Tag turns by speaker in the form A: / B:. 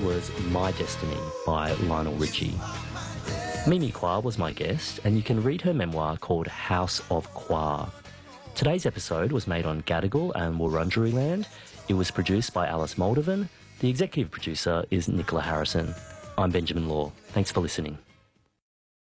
A: was My Destiny by Lionel Richie. Mimi Kwa was my guest, and you can read her memoir called House of Kwa. Today's episode was made on Gadigal and Wurundjeri land. It was produced by Alice Moldovan. The executive producer is Nicola Harrison. I'm Benjamin Law. Thanks for listening.